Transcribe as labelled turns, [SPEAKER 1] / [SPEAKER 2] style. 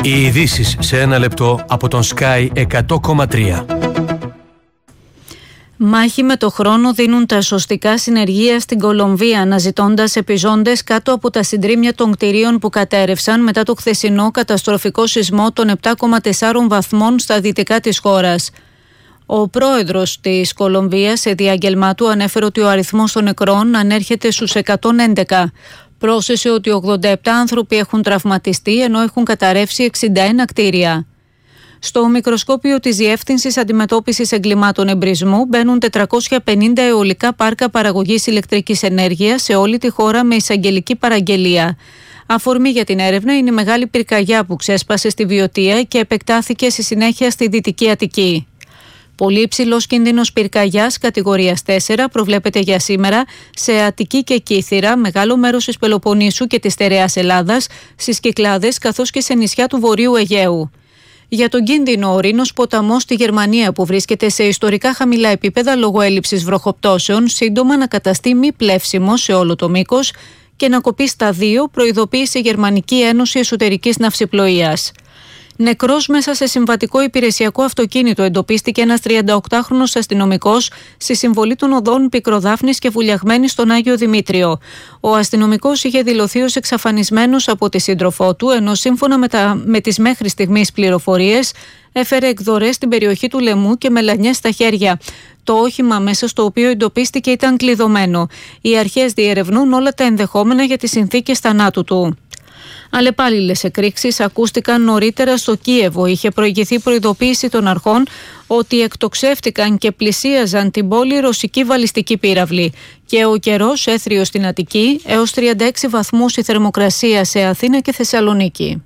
[SPEAKER 1] Οι ειδήσεις σε ένα λεπτό από τον Sky 100,3.
[SPEAKER 2] Μάχη με το χρόνο δίνουν τα σωστικά συνεργεία στην Κολομβία, αναζητώντας επιζώντες κάτω από τα συντρίμμια των κτηρίων που κατέρευσαν μετά το χθεσινό καταστροφικό σεισμό των 7,4 βαθμών στα δυτικά της χώρας. Ο πρόεδρος της Κολομβίας σε διάγγελμά του ανέφερε ότι ο αριθμός των νεκρών ανέρχεται στους 111. Πρόσθεσε ότι 87 άνθρωποι έχουν τραυματιστεί ενώ έχουν καταρρεύσει 61 κτίρια. Στο μικροσκόπιο της Διεύθυνσης Αντιμετώπισης Εγκλημάτων Εμπρισμού μπαίνουν 450 αιωλικά πάρκα παραγωγής ηλεκτρικής ενέργειας σε όλη τη χώρα με εισαγγελική παραγγελία. Αφορμή για την έρευνα είναι η μεγάλη πυρκαγιά που ξέσπασε στη Βιωτία και επεκτάθηκε στη συνέχεια στη Δυτική Αττική. Πολύ υψηλός κίνδυνος πυρκαγιάς κατηγορίας 4 προβλέπεται για σήμερα σε Αττική και Κύθυρα, μεγάλο μέρος της Πελοποννήσου και της Στερεάς Ελλάδας, στις Κυκλάδες καθώς και σε νησιά του Βορείου Αιγαίου. Για τον κίνδυνο, ο Ρήνος ποταμός στη Γερμανία που βρίσκεται σε ιστορικά χαμηλά επίπεδα λόγω έλλειψης βροχοπτώσεων, σύντομα να καταστεί μη πλεύσιμο σε όλο το μήκος και να κοπεί στα 2, προειδοποίησε η Γερμανική Ένωση Εσωτερικής Ναυσιπλοείας. Νεκρός μέσα σε συμβατικό υπηρεσιακό αυτοκίνητο εντοπίστηκε ένας 38χρονος αστυνομικός στη συμβολή των οδών Πικροδάφνης και Βουλιαγμένης στον Άγιο Δημήτριο. Ο αστυνομικός είχε δηλωθεί ως εξαφανισμένος από τη σύντροφό του, ενώ σύμφωνα με τις μέχρι στιγμής πληροφορίες έφερε εκδορές στην περιοχή του λαιμού και μελανιές στα χέρια. Το όχημα μέσα στο οποίο εντοπίστηκε ήταν κλειδωμένο. Οι αρχές διερευνούν όλα τα ενδεχόμενα για τις συνθήκες θανάτου του. Αλλεπάλληλες εκρήξεις ακούστηκαν νωρίτερα στο Κίεβο. Είχε προηγηθεί προειδοποίηση των αρχών ότι εκτοξεύτηκαν και πλησίαζαν την πόλη ρωσική βαλιστική πύραυλη. Και ο καιρός έθριος στην Αττική, έως 36 βαθμούς η θερμοκρασία σε Αθήνα και Θεσσαλονίκη.